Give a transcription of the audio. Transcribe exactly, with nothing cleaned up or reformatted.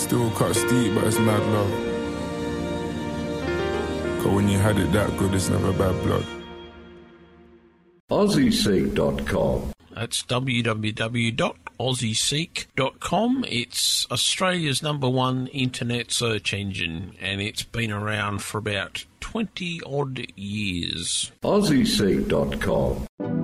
Still cut steep, but it's mad love. Cause when you had it that good, it's never bad blood. Aussie Seek dot com. That's w w w dot aussie seek dot com. It's Australia's number one internet search engine, and it's been around for about twenty odd years. Aussie Seek dot com.